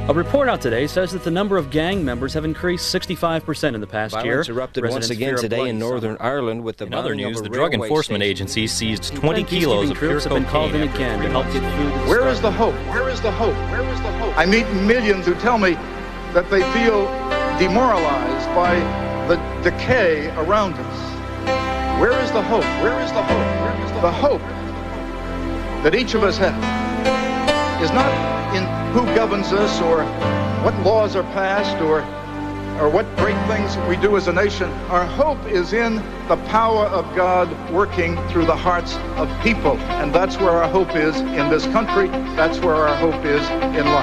A report out today says that the number of gang members have increased 65% in the past year. Violence erupted once again today in Northern Ireland with the In other news, of a the Drug railway Enforcement station. Agency seized 20 kilos of pure troops have been called in cocaine again after to help get food. Where is the hope? Where is the hope? Where is the hope? I meet millions who tell me that they feel demoralized by the decay around us. Where is the hope? Where is the hope? Where is the hope that each of us has is not in who governs us or what laws are passed or what great things we do as a nation. Our hope is in the power of God working through the hearts of people. And that's where our hope is in this country. That's where our hope is in life.